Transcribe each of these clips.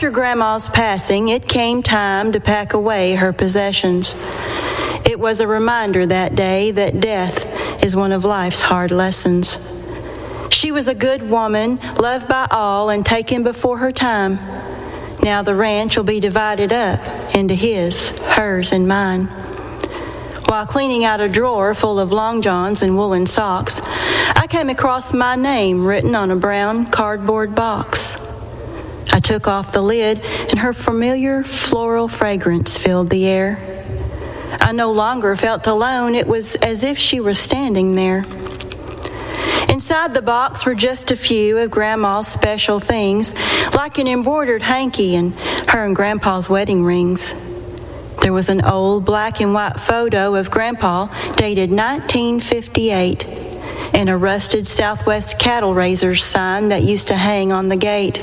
After Grandma's passing, it came time to pack away her possessions. It was a reminder that day that death is one of life's hard lessons. She was a good woman, loved by all and taken before her time. Now the ranch will be divided up into his, hers, and mine. While cleaning out a drawer full of long johns and woolen socks, I came across my name written on a brown cardboard box. I took off the lid, and her familiar floral fragrance filled the air. I no longer felt alone. It was as if she were standing there. Inside the box were just a few of Grandma's special things, like an embroidered hanky and her and Grandpa's wedding rings. There was an old black and white photo of Grandpa dated 1958 and a rusted Southwest cattle raisers sign that used to hang on the gate.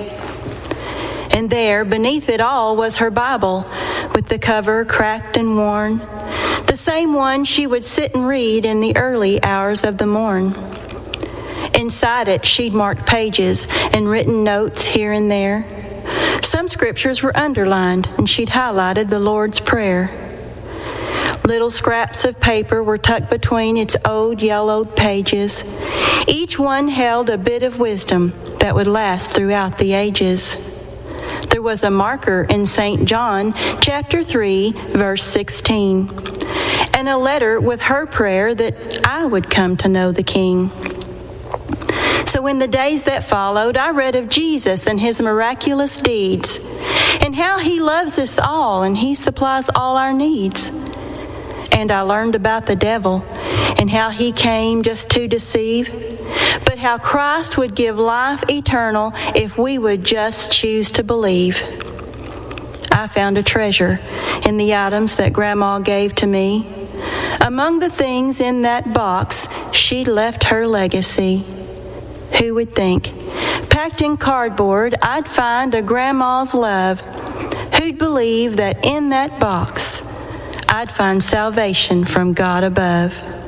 And there, beneath it all, was her Bible, with the cover cracked and worn, the same one she would sit and read in the early hours of the morn. Inside it, she'd marked pages and written notes here and there. Some scriptures were underlined, and she'd highlighted the Lord's Prayer. Little scraps of paper were tucked between its old yellowed pages. Each one held a bit of wisdom that would last throughout the ages. There was a marker in St. John, chapter 3, verse 16, and a letter with her prayer that I would come to know the King. So in the days that followed, I read of Jesus and his miraculous deeds, and how he loves us all and he supplies all our needs. And I learned about the devil and how he came just to deceive, but how Christ would give life eternal if we would just choose to believe. I found a treasure in the items that Grandma gave to me. Among the things in that box, she left her legacy. Who would think, packed in cardboard, I'd find a Grandma's love? Who'd believe that in that box, I'd find salvation from God above?